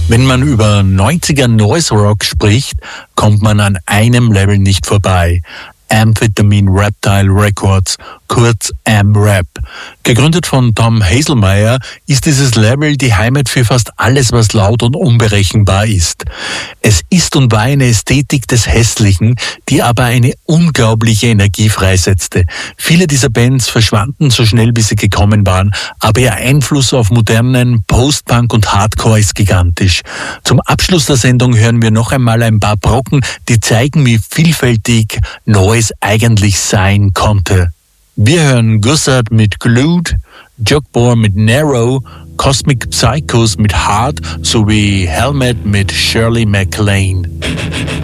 Wenn man über 90er Noise Rock spricht, kommt man an einem Label nicht vorbei. Amphetamine Reptile Records, kurz AmRap. Gegründet von Tom Haselmeyer ist dieses Label die Heimat für fast alles, was laut und unberechenbar ist. Es ist und war eine Ästhetik des Hässlichen, die aber eine unglaubliche Energie freisetzte. Viele dieser Bands verschwanden so schnell, wie sie gekommen waren, aber ihr Einfluss auf modernen Post-Punk und Hardcore ist gigantisch. Zum Abschluss der Sendung hören wir noch einmal ein paar Brocken, die zeigen, wie vielfältig Noise eigentlich sein konnte. Wir hören Gussard mit Glued, Jugbore mit Narrow, Cosmic Psychos mit Hard sowie Helmet mit Shirley MacLaine.